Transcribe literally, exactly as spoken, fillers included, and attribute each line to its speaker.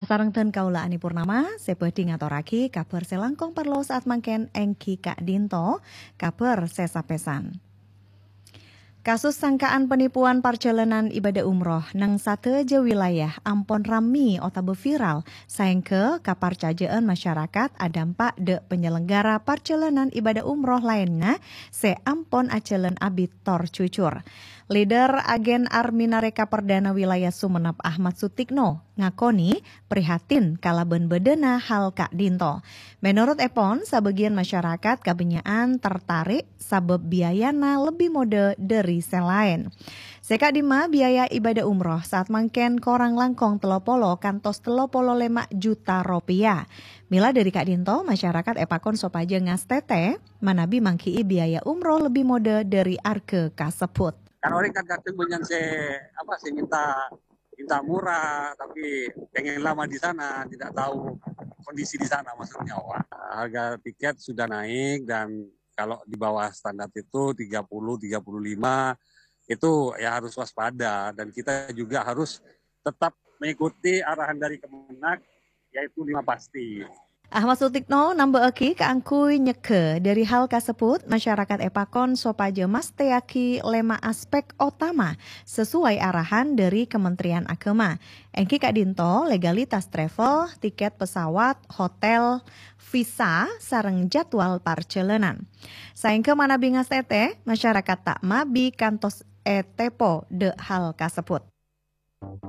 Speaker 1: Sarengten kaula Ani Purnama, sepeudi ngaturake kabar selangkong perlo saat mangken engki Kak Dinto, kabar sesapesan. Kasus sangkaan penipuan perjalanan ibadah umroh nang sateja wilayah ampon rami otabe viral saengke kaparcajaan masyarakat adampak de penyelenggara perjalanan ibadah umroh lainnya se ampon acelen abit tor cucur. Leader agen Arminareka Perdana Wilayah Sumenep Ahmad Sutikno ngakoni prihatin kalaben bedena hal Kak Dinto. Menurut Epon, sebagian masyarakat kabenyaan tertarik sabab biayana lebih mode dari selain. Seka dima biaya ibadah umroh saat mangken korang langkong telopolo kantos telopolo lima juta rupiah. Mila dari Kak Dinto, masyarakat epakon sopaja ngastete manabi mangkii biaya umroh lebih mode dari arke kasebut.
Speaker 2: Kan orang kan kadang banyak se apa sih minta minta murah tapi pengen lama di sana, tidak tahu kondisi di sana maksudnya. Wah, harga tiket sudah naik dan kalau di bawah standar itu tiga puluh tiga puluh lima itu ya harus waspada dan kita juga harus tetap mengikuti arahan dari Kemenak yaitu lima pasti.
Speaker 1: Ahmad Sutikno nambaeki keangkui nyeke dari hal kasebut masyarakat epakon sopaja masteaki lema aspek utama sesuai arahan dari Kementerian Agama. Engki Kak Dinto legalitas travel, tiket pesawat, hotel, visa, sareng jadwal perjalanan. Saengke manabi ngastete masyarakat tak mabi kantos etepo de hal kasebut.